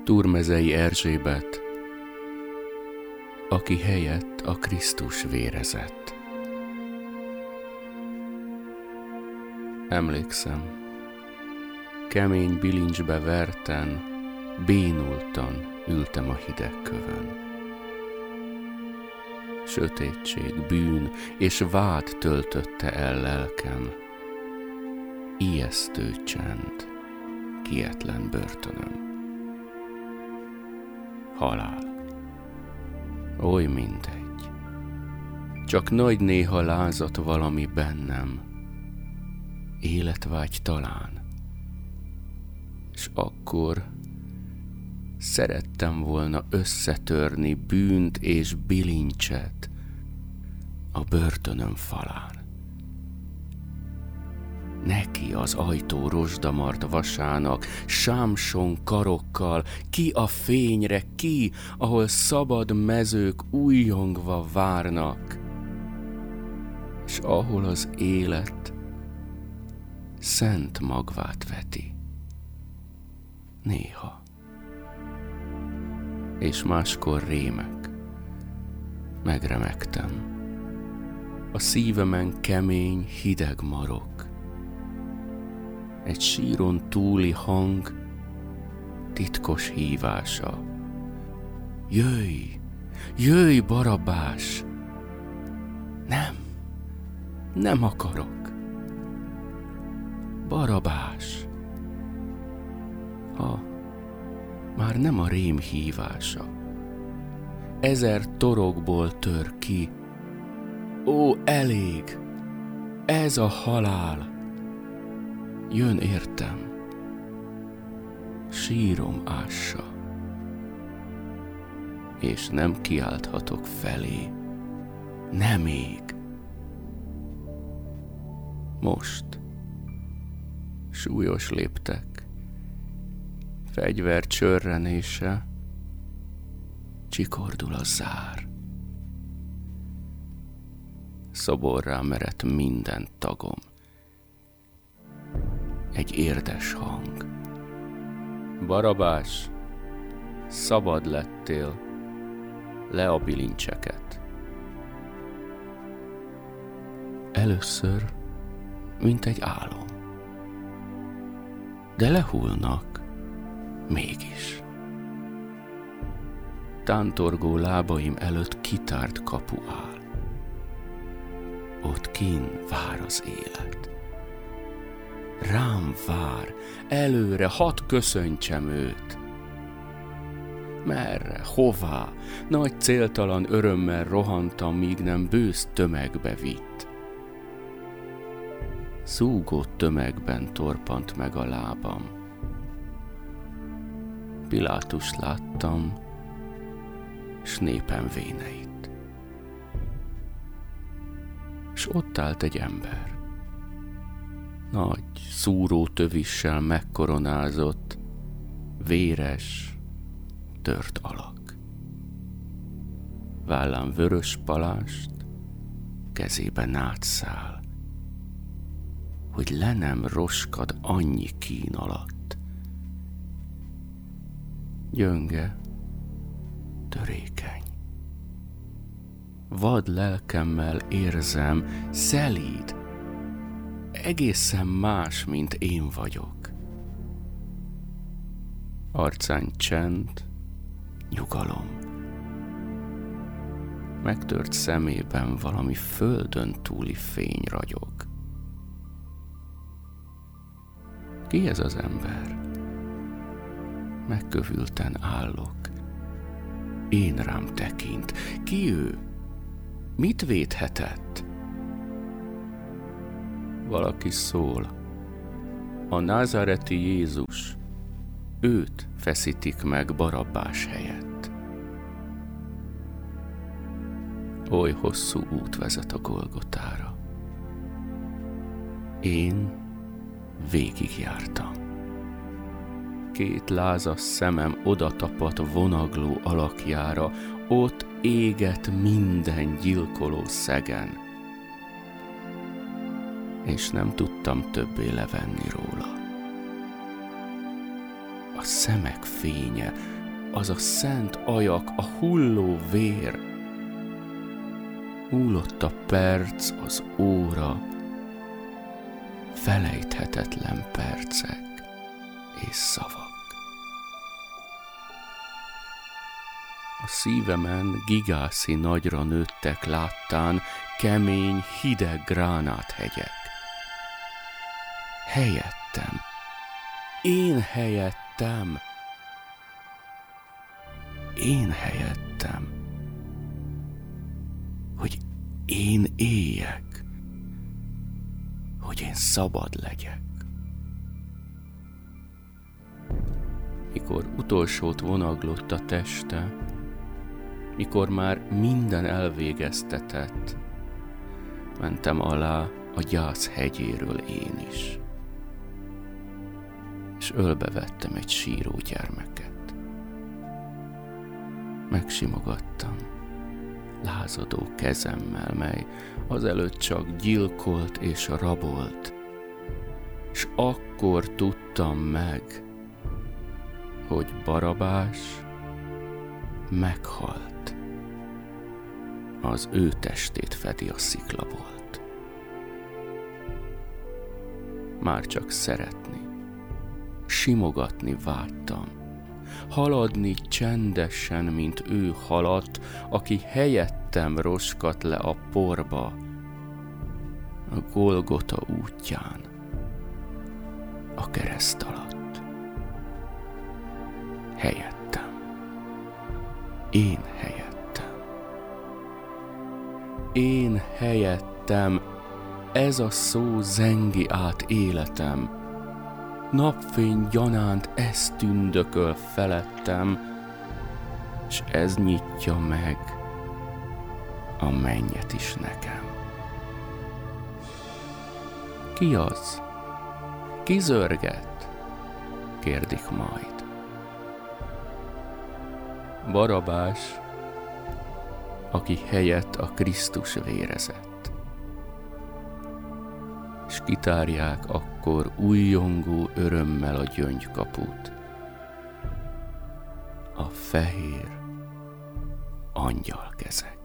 Turmezei Erzsébet, aki helyett a Krisztus vérezett. Emlékszem, kemény bilincsbe verten, bénultan ültem a hideg kövön. Sötétség, bűn és vád töltötte el lelkem. Ijesztő csend, kietlen börtönöm. Halál. Oly mindegy. Csak nagy néha lázadt valami bennem. Életvágy talán. És akkor szerettem volna összetörni bűnt és bilincset a börtönöm falán. Neki az ajtó rozsdamart vasának, sámson karokkal, ki a fényre, ki, ahol szabad mezők újjongva várnak, s ahol az élet szent magvát veti. Néha. És máskor rémek. Megremegtem. A szívemen kemény, hideg marok. Egy síron túli hang titkos hívása. Jöjj, jöjj, Barabbás! Nem akarok. Barabbás! Már nem a rém hívása. 1000 torokból tör ki. Ó, elég! Ez a halál! Jön értem, sírom ássa, és nem kiálthatok felé, nem még. Most súlyos léptek, fegyver csörrenése, csikordul a zár. Szoborrá merett minden tagom. Egy érdes hang. Barabbás, szabad lettél, le a bilincseket. Először, mint egy álom. De lehullnak, mégis. Tántorgó lábaim előtt kitárt kapu áll. Ott kinn vár az élet. Rám vár, előre, hadd köszöntsem őt. Merre, hová, nagy céltalan örömmel rohantam, míg nem bősz tömegbe vitt. Zúgó tömegben torpant meg a lábam. Pilátust láttam, s népem véneit. S ott állt egy ember. Nagy, szúró tövissel megkoronázott, véres, tört alak. Vállán vörös palást, kezében nátszál, hogy le nem roskad annyi kín alatt. Gyönge, törékeny. Vad lelkemmel érzem, szelíd, egészen más, mint én vagyok. Arcán csend, nyugalom. Megtört szemében valami földön túli fény ragyog. Ki ez az ember? Megkövülten állok. Én rám tekint. Ki ő? Mit védhetett? Valaki szól. A názáreti Jézus. Őt feszítik meg Barabbás helyett. Oly hosszú út vezet a Golgotára. Én végigjártam. 2 lázas szemem odatapadt vonagló alakjára, ott égett minden gyilkoló szegen. És nem tudtam többé levenni róla. a szemek fénye, az a szent ajak, a hulló vér. Múlott a perc, az óra, felejthetetlen percek és szavak. A szívemen gigászi nagyra nőttek láttán kemény, hideg gránáthegyek. Helyettem. Én helyettem. Én helyettem. Hogy én éljek. Hogy én szabad legyek. Mikor utolsót vonaglott a teste, mikor már minden elvégeztetett, mentem alá a gyász hegyéről én is, és ölbevettem egy síró gyermeket. Megsimogattam lázadó kezemmel, mely azelőtt csak gyilkolt és rabolt, s akkor tudtam meg, hogy Barabás meghalt. Az ő testét fedi a sziklabolt. Már csak szeretni, simogatni vágytam, haladni csendesen, mint ő haladt, aki helyettem roskat le a porba, a Golgota útján, a kereszt alatt. Helyettem. Én helyettem. Én helyettem, ez a szó zengi át életem. Napfény gyanánt ez tündököl felettem, s ez nyitja meg a mennyet is nekem. Ki az? Ki zörget? Kérdik majd. Barabás, aki helyett a Krisztus vérezett. S kitárják akkor újjongó örömmel a gyöngykaput, a fehér angyalkezek.